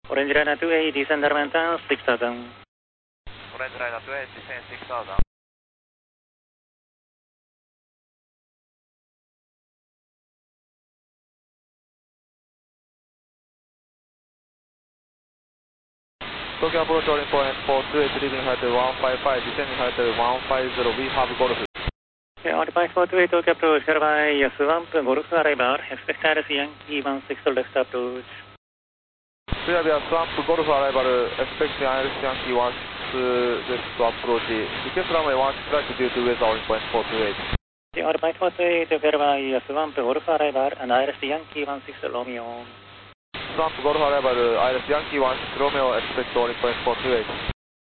Orange Liner 28, descend Arlington, 6000. Orange Liner 28, descend 6000. Tokyo approach ordering point 428, leaving height 155, descending height 150, we have Golf. Occupy 428, Tokyo approach, Airby, swamp, Golf arrival, expect Iris Yankee 16 left approach. Clear via swamp, Golf arrival, expect Iris Yankee 16 left approach. Request runway 16 right due to weather ordering point 428. Occupy 428, Tokyo Airby, swamp, Golf arrival, and Iris Yankee 16 Romeo. Swamp, Golf arrival, Iris Yankee 16 Romeo, expect ordering point 428.